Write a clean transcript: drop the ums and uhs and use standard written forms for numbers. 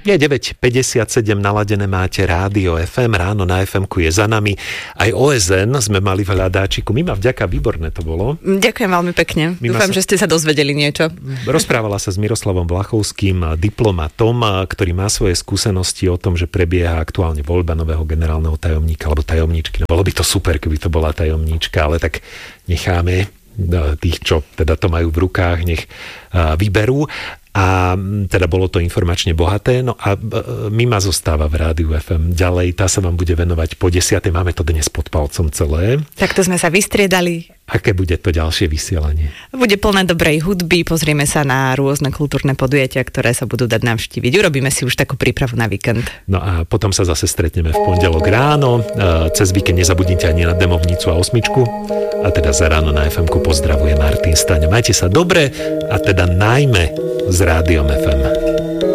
Je 9:57, naladené máte Rádio FM, ráno na FM-ku je za nami. Aj OSN sme mali v hľadáčiku. Mima, vďaka, výborné to bolo. Ďakujem veľmi pekne. Dúfam, že ste sa dozvedeli niečo. Rozprávala sa s Miroslavom Blachovským, diplomatom, ktorý má svoje skúsenosti o tom, že prebieha aktuálne voľba nového generálneho tajomníka alebo tajomníčky. No, bolo by to super, keby to bola tajomníčka, ale tak necháme tých, čo teda to majú v rukách, nech vyberú. A teda bolo to informačne bohaté. No a Mima zostáva v Rádiu FM ďalej. Tá sa vám bude venovať po 10. Máme to dnes pod palcom celé. Takto sme sa vystriedali. Aké bude to ďalšie vysielanie? Bude plné dobrej hudby, pozrieme sa na rôzne kultúrne podujatia, ktoré sa budú dať navštíviť. Urobíme si už takú prípravu na víkend. No a potom sa zase stretneme v pondelok ráno. Cez víkend nezabudnite ani na Demovnicu a Osmičku. A teda za ráno na FM-ku pozdravuje Martin Staňo. Majte sa dobre a teda najmä s Rádiom FM.